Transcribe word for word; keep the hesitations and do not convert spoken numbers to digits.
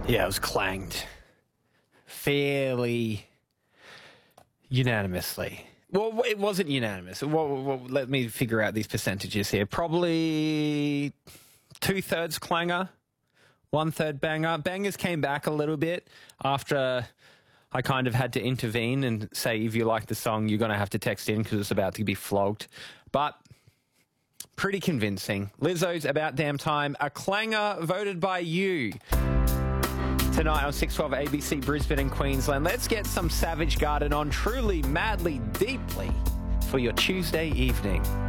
Yeah, it was clanged fairly unanimously. Well, it wasn't unanimous. Well, well, let me figure out these percentages here. Probably two-thirds clanger, one-third banger. Bangers came back a little bit after I kind of had to intervene and say, if you like the song, you're going to have to text in because it's about to be flogged. But pretty convincing. Lizzo's About Damn Time, a clanger voted by you. Tonight on six twelve A B C Brisbane and Queensland, let's get some Savage Garden on truly, madly, deeply for your Tuesday evening.